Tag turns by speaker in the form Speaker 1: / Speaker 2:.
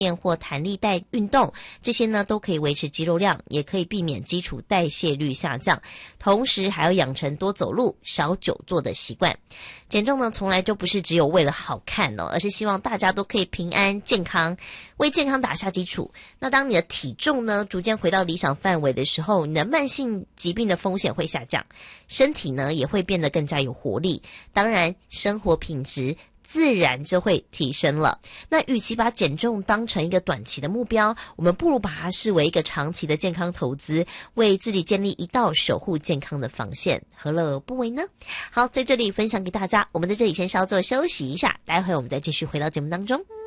Speaker 1: 或弹力带运动，这些呢都可以维持肌肉量，也可以避免基础代谢率下降，同时还要养成多走路、少久坐的习惯。减重呢从来就不是只有为了好看而是希望大家都可以平安健康，为健康打下基础。那当你的体重呢逐渐回到理想范围的时候，你的慢性疾病的风险会下降，身体呢也会变得更加有活力，当然生活品质自然就会提升了。那与其把减重当成一个短期的目标，我们不如把它视为一个长期的健康投资，为自己建立一道守护健康的防线，何乐而不为呢？好，在这里分享给大家，我们在这里先稍作休息一下，待会我们再继续回到节目当中。